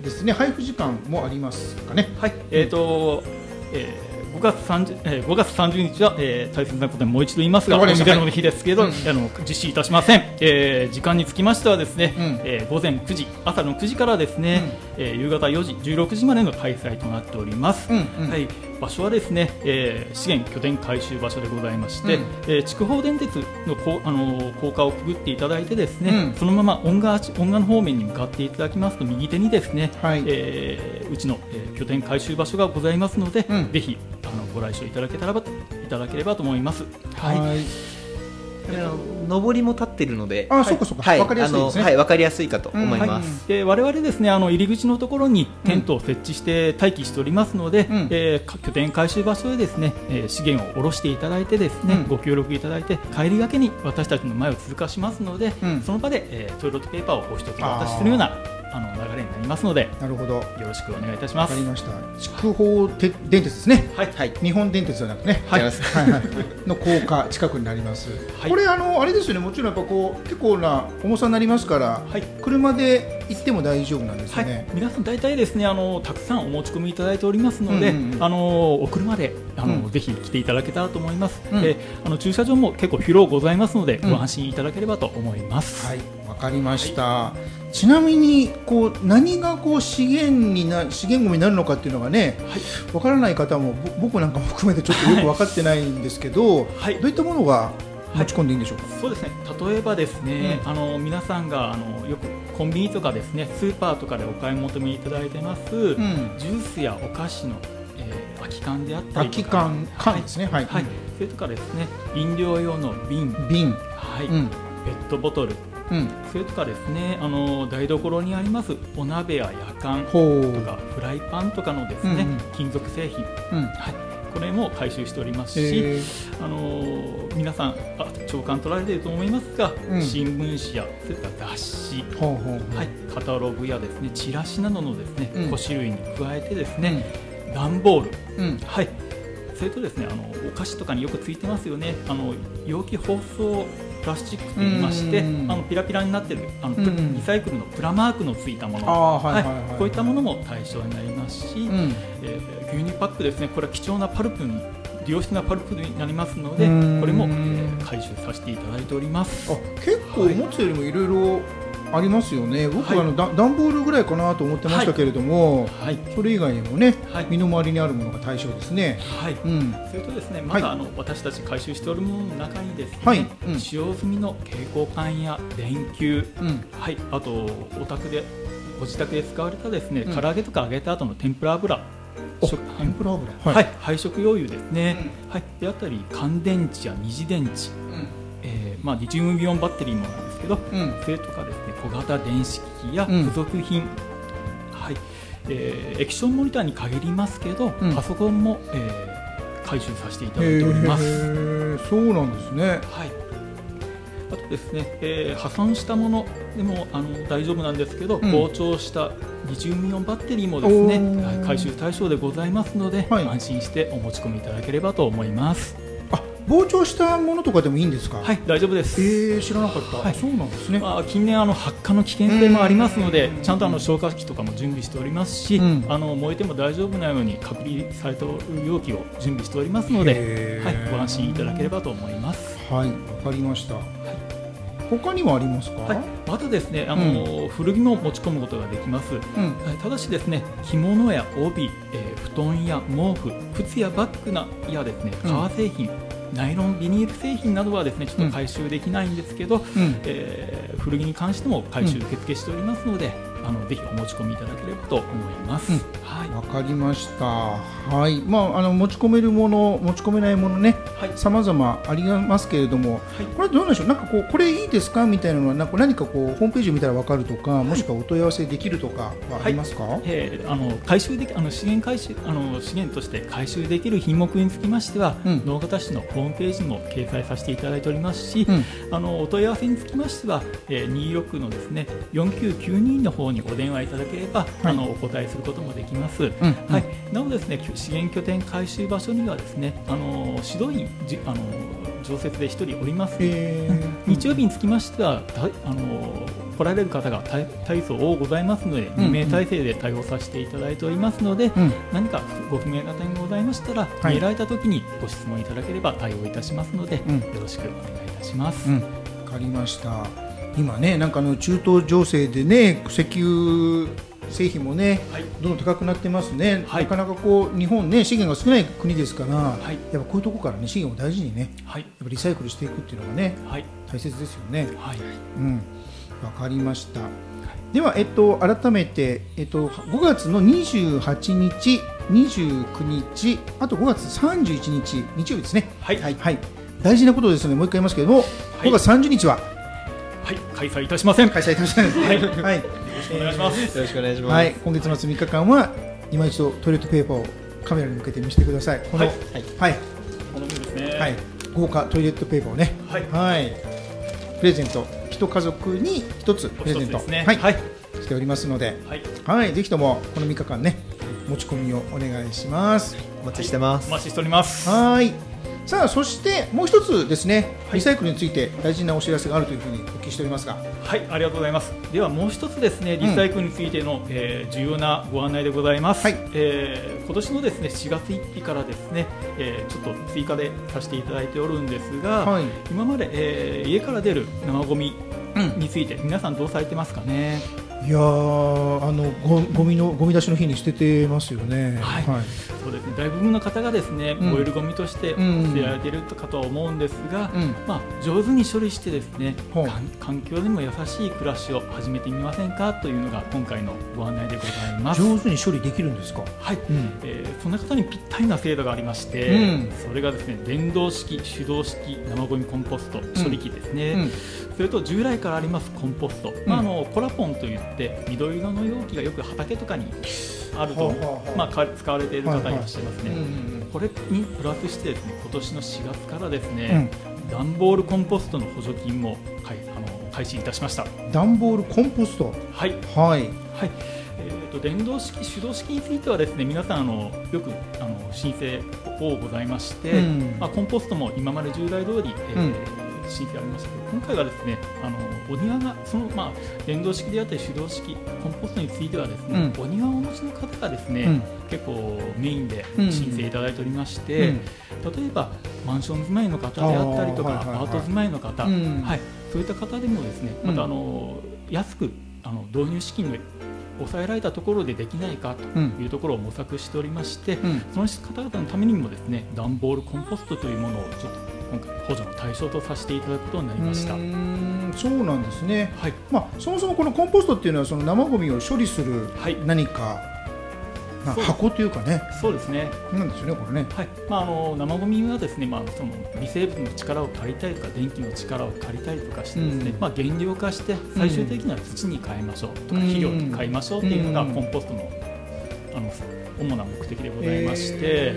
ですね、配布時間もありますかね。 はい、5月30日は、大切なことにもう一度言いますが、お店の日ですけど、実施いたしません。時間につきましてはですね、午前9時、朝の9時からですね、夕方4時、16時までの開催となっております。はい、場所はですね、資源拠点回収場所でございまして、筑豊電鉄の高架をくぐっていただいてですね、そのまま音楽の方面に向かっていただきますと右手にですね、うちの、拠点回収場所がございますので、ぜひご来所いただければと思います。はい。 上りも立っているので、 そうかそうか、分かりやすいですね。 分かりやすいかと思います。 で、我々ですね、入り口のところにテントを設置して待機しておりますので、拠点回収場所でですね、資源を下ろしていただいてですね、ご協力いただいて帰りがけに私たちの前を通過しますので、その場で、トイレットペーパーをお一つお渡しするような流れになりますので、 なるほど、よろしくお願いいたします。 わかりました。筑豊電鉄ですね。 はい、 日本電鉄ではなくね、の高架近くになります。これあれですよね、もちろんやっぱこう結構な重さになりますから、車で行っても大丈夫なんですよね。 皆さん大体ですね、たくさんお持ち込みいただいておりますので、お車でぜひ来ていただけたらと思います。駐車場も結構広ございますので、ご安心いただければと思います。 はい、わかりました。ちなみに何が資源ごみになるのかっていうのがね、わからない方も僕なんかも含めてちょっとよく分かってないんですけど、どういったものが持ち込んでいいんでしょうか。 そうですね、例えばですね、皆さんがよくコンビニとかですね、スーパーとかでお買い求めいただいてます、ジュースやお菓子の、空き缶であったりとか、 缶ですね。 それとかですね、飲料用の瓶、ペットボトル、それとかですね、台所にありますお鍋ややかんとかフライパンとかのですね、金属製品、これも回収しておりますし、皆さん長官取られていると思いますが、新聞紙やそれから雑誌、カタログやですね、チラシなどのですね、古紙類に加えてですね、段ボール、それとですね、お菓子とかによくついてますよね、容器包装プラスチックといいまして、ピラピラになっているリサイクルのプラマークのついたもの、こういったものも対象になりますし、牛乳パックですね、これは貴重なパルプに良質なパルプになりますので、これも回収させていただいております。 結構思ったよりもいろいろありますよね。僕は段ボールぐらいかなと思ってましたけれども、それ以外にもね、身の回りにあるものが対象ですね。 それとですね、また私たち回収しておるものの中にですね、使用済みの蛍光管や電球、あとご自宅で使われたですね、唐揚げとか揚げた後の天ぷら油、配色用油ですね、であったり乾電池や二次電池、リチウムイオンバッテリーもなんですけど、それとかですね、小型電子機器や付属品、液晶モニターに限りますけど、パソコンも、回収させていただいております。 そうなんですね。 あとですね、破損したものでも大丈夫なんですけど、膨張したリチウムイオンバッテリーもですね、回収対象でございますので、安心してお持ち込みいただければと思います。 膨張したものとかでもいいんですか。 大丈夫です。 知らなかった。そうなんですね。 近年発火の危険性もありますので、ちゃんと消火器とかも準備しておりますし、燃えても大丈夫なように隔離された容器を準備しておりますので、ご安心いただければと思います。 わかりました。他にもありますか。 またですね、古着も持ち込むことができます。ただしですね、着物や帯、布団や毛布、靴やバッグやですね、革製品、ナイロンビニール製品などはですね、ちょっと回収できないんですけど、古着に関しても回収受付しておりますので、ぜひお持ち込みいただければと思います。 わかりました。持ち込めるもの、持ち込めないものね、様々ありますけれども、これどうなんでしょう。なんかこれいいですかみたいなのは何かホームページを見たらわかるとか、もしくはお問い合わせできるとかはありますか。 回収でき資源として回収できる品目につきましては、直方市のホームページにも掲載させていただいておりますし、お問い合わせにつきましては、26のですね4992の方にお電話いただければ、お答えすることもできます。なおですね、資源拠点回収場所にはですね、指導員常設で1人おります。日曜日につきましては来られる方が大層多ございますので、2名体制で対応させていただいておりますので、何かご不明な点がございましたら、見られたときにご質問いただければ対応いたしますので、よろしくお願いいたします。 わかりました。今ね、なんか中東情勢でね、石油製品もね、どんどん高くなってますね。なかなか日本ね、資源が少ない国ですから、やっぱこういうところからね、資源を大事にね、やっぱリサイクルしていくっていうのがね、大切ですよね。わかりました。では、改めて、5月の28日、29日、あと5月31日、日曜日ですね。大事なことですので、もう一回言いますけれども、5月30日は開催いたしません。 開催いたしません。 よろしくお願いします。 よろしくお願いします。 今月末3日間は今一度トイレットペーパーをカメラに向けて見せてください。このですね。 豪華トイレットペーパーをね、プレゼント、一家族に一つプレゼントしておりますので、ぜひともこの3日間ね、持ち込みをお願いします。 お待ちしてます。 お待ちしております。 さあ、そしてもう一つですね、リサイクルについて大事なお知らせがあるというふうにお聞きしておりますが。 ありがとうございます。ではもう一つですね、リサイクルについての、重要なご案内でございます。今年のですね4月1日からですね、ちょっと追加でさせていただいておるんですが、今まで、家から出る生ゴミについて皆さんどうされてますかね。 いやゴミ出しの日に捨ててますよね。 そうですね。大部分の方がですね、燃えるゴミとして捨てられているかとは思うんですが、上手に処理してですね、環境にも優しい暮らしを始めてみませんかというのが今回のご案内でございます。 上手に処理できるんですか。 そんな方にぴったりな制度がありまして、それがですね、電動式、手動式生ゴミコンポスト処理機ですね。それと従来からありますコンポスト、コラポンといって緑色の容器がよく畑とかにあると、使われている方いらっしゃいますね。これにプラスしてですね、今年の4月からですね、段ボールコンポストの補助金も開始いたしました。 段ボールコンポスト、 電動式、手動式についてはですね、皆さんよく申請多ございまして、コンポストも今まで従来通り、申請ありましたけど、今回はですね、お庭が電動式であったり手動式コンポストについてはですね、お庭をお持ちの方がですね、結構メインで申請いただいておりまして、例えばマンション住まいの方であったりとか、アパート住まいの方、そういった方でもですね、また安く導入資金で抑えられたところでできないかというところを模索しておりまして、その方々のためにもですね、段ボールコンポストというものをちょっと今回補助の対象とさせていただくことになりました。 そうなんですね。そもそもこのコンポストっていうのはその生ゴミを処理する何か、箱というかね。 そうですね。 なんですよね、これね。 生ゴミはですね、その微生物の力を借りたりとか電気の力を借りたりとかしてですね、原料化して最終的には土に変えましょうとか、肥料に変えましょうっていうのがコンポストの主な目的でございまして、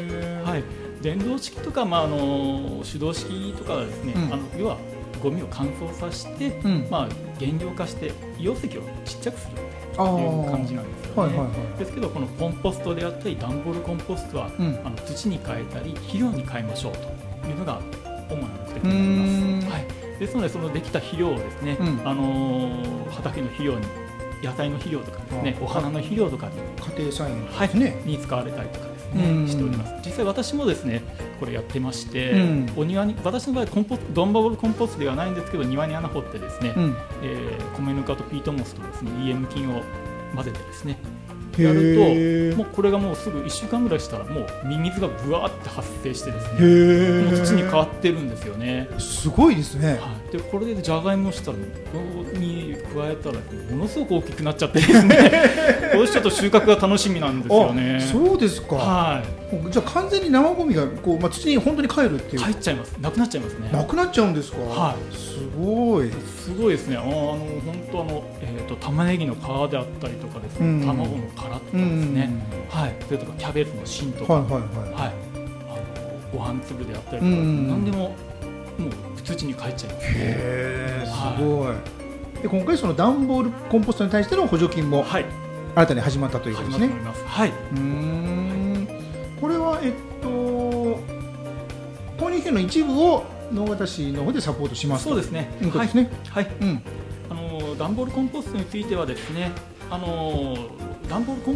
電動式とか、手動式とかはですね、要はゴミを乾燥させて、原料化して溶石をちっちゃくするっていう感じなんですよね。ですけどこのコンポストであったり段ボールコンポストは、土に変えたり肥料に変えましょうというのが主な目的になります。ですのでそのできた肥料をですね、畑の肥料に、野菜の肥料とかですね、お花の肥料とか家庭菜園ですね、 に使われたりとかしております。実際私もですねこれやってまして、お庭に、私の場合段ボールコンポストではないんですけど、庭に穴掘ってですね、米ぬかとピートモスとですね EM 菌を混ぜてですねやると、もうこれがもうすぐ1週間ぐらいしたらもうミミズがブワーって発生してですね、もう土に変わってるんですよね。 すごいですね。 でこれでじゃがいもしたらここに加えたらものすごく大きくなっちゃってですねこれちょっと収穫が楽しみなんですよね。 そうですか。じゃあ完全に生ゴミが土に本当に帰るっていう。 帰っちゃいます。なくなっちゃいますね。 なくなっちゃうんですか。すごいですね。本当玉ねぎの皮であったりとかですね、卵の殻とかですね、それとかキャベツの芯とか、ご飯粒であったりとか、何でももう土に帰っちゃいます。 すごい。で今回その段ボールコンポストに対しての補助金も新たに始まったということですね。これは購入費の一部を直方市の方でサポートします。 そうですね。 段ボールコンポストについてはですね、段ボールコン